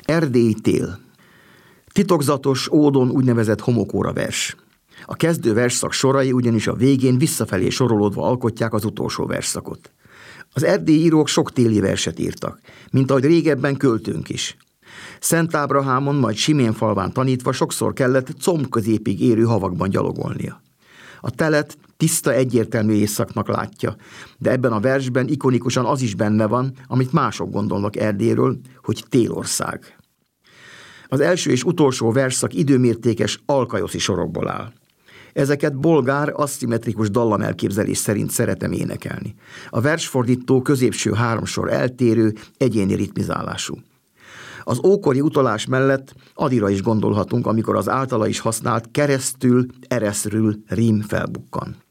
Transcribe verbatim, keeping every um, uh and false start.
Erdélyi tél. Titokzatos, ódon úgynevezett homokóra vers. A kezdő versszak sorai ugyanis a végén visszafelé sorolódva alkotják az utolsó versszakot. Az erdélyi írók sok téli verset írtak, mint ahogy régebben költőnk is. Szent Ábrahámon, majd Siménfalván tanítva sokszor kellett combközépig érő havakban gyalogolnia. A telet tiszta, egyértelmű éjszaknak látja, de ebben a versben ikonikusan az is benne van, amit mások gondolnak Erdélyről, hogy télország. Az első és utolsó versszak időmértékes alkajoszi sorokból áll. Ezeket bolgár, aszimmetrikus dallamelképzelés szerint szeretem énekelni. A versfordító középső három sor eltérő, egyéni ritmizálású. Az ókori utalás mellett Adira is gondolhatunk, amikor az általa is használt keresztül, ereszről rím felbukkan.